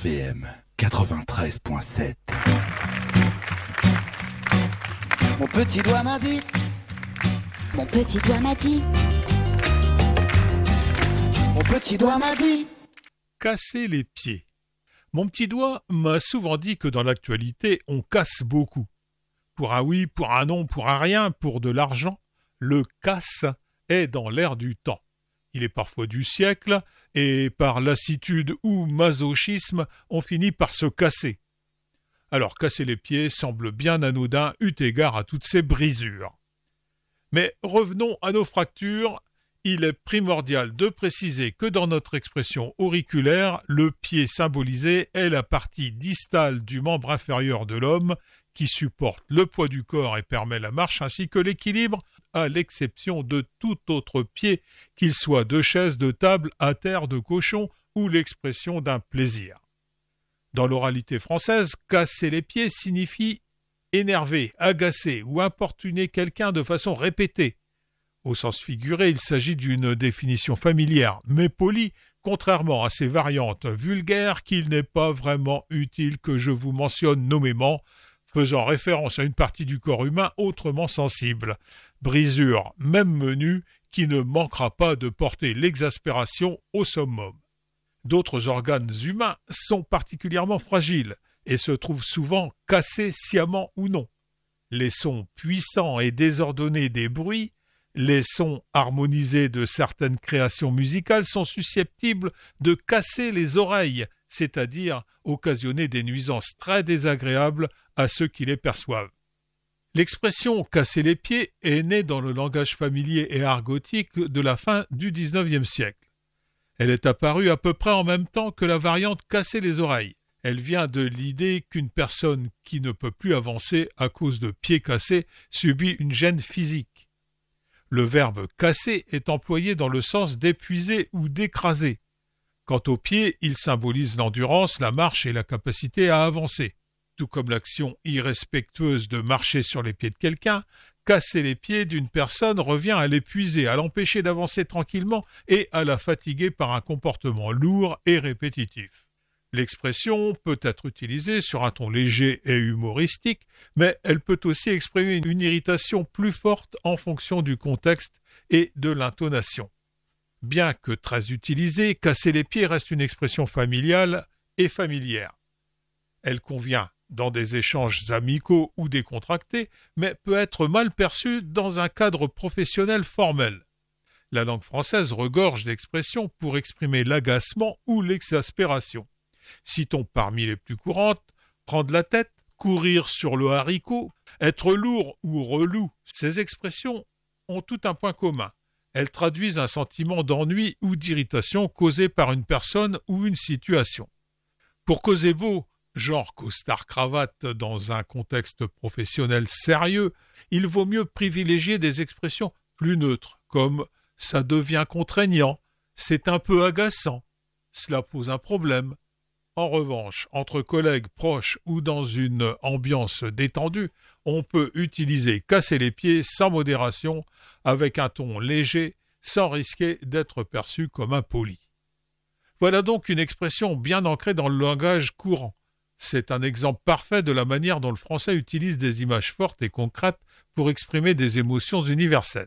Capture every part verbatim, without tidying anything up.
V M quatre-vingt-treize virgule sept. Mon petit doigt m'a dit. Mon petit doigt m'a dit. Mon petit doigt m'a dit. Casser les pieds. Mon petit doigt m'a souvent dit que dans l'actualité, on casse beaucoup. Pour un oui, pour un non, pour un rien, pour de l'argent, le casse est dans l'air du temps. Il est parfois du siècle, et par lassitude ou masochisme, on finit par se casser. Alors casser les pieds semble bien anodin eu égard à toutes ces brisures. Mais revenons à nos fractures. Il est primordial de préciser que dans notre expression auriculaire, le pied symbolisé est la partie distale du membre inférieur de l'homme qui supporte le poids du corps et permet la marche ainsi que l'équilibre, à l'exception de tout autre pied, qu'il soit de chaise, de table, à terre, de cochon ou l'expression d'un plaisir. Dans l'oralité française, casser les pieds signifie énerver, agacer ou importuner quelqu'un de façon répétée. Au sens figuré, il s'agit d'une définition familière, mais polie, contrairement à ces variantes vulgaires qu'il n'est pas vraiment utile que je vous mentionne nommément, faisant référence à une partie du corps humain autrement sensible. Brisure, même menue, qui ne manquera pas de porter l'exaspération au summum. D'autres organes humains sont particulièrement fragiles et se trouvent souvent cassés sciemment ou non. Les sons puissants et désordonnés des bruits, les sons harmonisés de certaines créations musicales sont susceptibles de casser les oreilles, c'est-à-dire occasionner des nuisances très désagréables à ceux qui les perçoivent. L'expression « casser les pieds » est née dans le langage familier et argotique de la fin du dix-neuvième siècle. Elle est apparue à peu près en même temps que la variante « casser les oreilles ». Elle vient de l'idée qu'une personne qui ne peut plus avancer à cause de pieds cassés subit une gêne physique. Le verbe « casser » est employé dans le sens d'épuiser ou d'écraser. Quant aux pieds, il symbolise l'endurance, la marche et la capacité à avancer. Tout comme l'action irrespectueuse de marcher sur les pieds de quelqu'un, casser les pieds d'une personne revient à l'épuiser, à l'empêcher d'avancer tranquillement et à la fatiguer par un comportement lourd et répétitif. L'expression peut être utilisée sur un ton léger et humoristique, mais elle peut aussi exprimer une irritation plus forte en fonction du contexte et de l'intonation. Bien que très utilisée, casser les pieds reste une expression familiale et familière. Elle convient dans des échanges amicaux ou décontractés, mais peut être mal perçue dans un cadre professionnel formel. La langue française regorge d'expressions pour exprimer l'agacement ou l'exaspération. Citons parmi les plus courantes, prendre la tête, courir sur le haricot, être lourd ou relou. Ces expressions ont tout un point commun. Elles traduisent un sentiment d'ennui ou d'irritation causé par une personne ou une situation. Pour causer beau, genre costard-cravate dans un contexte professionnel sérieux, il vaut mieux privilégier des expressions plus neutres, comme « ça devient contraignant »,« c'est un peu agaçant »,« cela pose un problème ». En revanche, entre collègues proches ou dans une ambiance détendue, on peut utiliser « casser les pieds » sans modération, avec un ton léger, sans risquer d'être perçu comme impoli. Voilà donc une expression bien ancrée dans le langage courant. C'est un exemple parfait de la manière dont le français utilise des images fortes et concrètes pour exprimer des émotions universelles.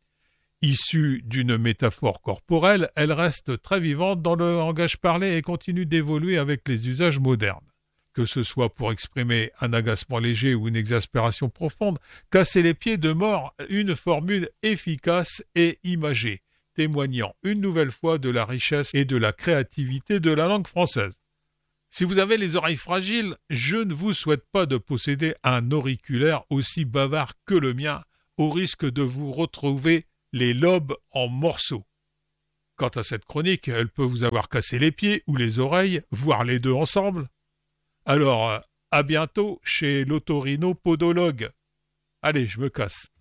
Issue d'une métaphore corporelle, elle reste très vivante dans le langage parlé et continue d'évoluer avec les usages modernes. Que ce soit pour exprimer un agacement léger ou une exaspération profonde, casser les pieds demeure une formule efficace et imagée, témoignant une nouvelle fois de la richesse et de la créativité de la langue française. Si vous avez les oreilles fragiles, je ne vous souhaite pas de posséder un auriculaire aussi bavard que le mien, au risque de vous retrouver les lobes en morceaux. Quant à cette chronique, elle peut vous avoir cassé les pieds ou les oreilles, voire les deux ensemble. Alors, à bientôt chez l'otorhinopodologue. Allez, je me casse.